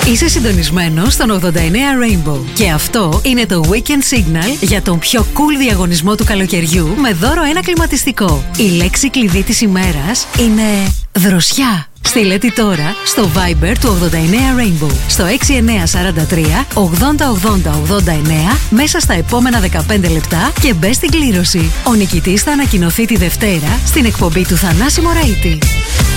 Είσαι συντονισμένος στον 89 Rainbow. Και αυτό είναι το Weekend Signal για τον πιο cool διαγωνισμό του καλοκαιριού με δώρο ένα κλιματιστικό. Η λέξη κλειδί της ημέρας είναι δροσιά. Στείλε τη τώρα στο Viber του 89 Rainbow στο 6943 808089 μέσα στα επόμενα 15 λεπτά και μπες στην κλήρωση. Ο νικητής θα ανακοινωθεί τη Δευτέρα στην εκπομπή του Θανάση Μωραΐτη.